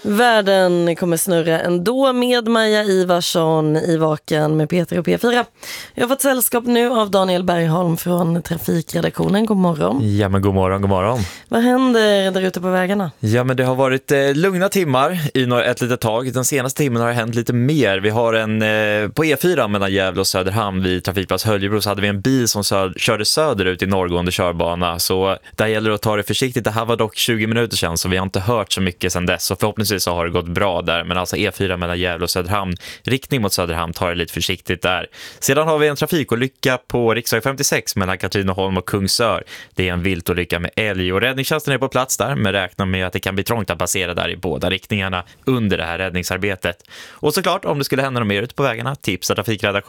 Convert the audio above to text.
Världen kommer snurra ändå med Maja Ivarsson i Vaken med Peter och P4. Jag har fått sällskap nu av Daniel Bergholm från trafikredaktionen. God morgon. Ja, men god morgon, god morgon. Vad händer där ute på vägarna? Ja, men det har varit lugna timmar i ett litet tag. Den senaste timmen har det hänt lite mer. Vi har på E4 mellan Gävle och Söderhamn vid trafikplats Höljebro så hade vi en bil som körde söderut i norrgående körbana. Så där gäller det att ta det försiktigt. Det här var dock 20 minuter sedan så vi har inte hört så mycket sedan dess. Så förhoppningsvis så har det gått bra där. Men alltså E4 mellan Gävle och Söderhamn, riktning mot Söderhamn, tar det lite försiktigt där. Sedan har vi en trafikolycka på riksväg 56 mellan Katrineholm och Kungsör. Det är en viltolycka med älg och räddningstjänsten är på plats där, men räknar med att det kan bli trångt att passera där i båda riktningarna under det här räddningsarbetet. Och såklart, om det skulle hända något mer ute på vägarna, tipsa trafikredaktionen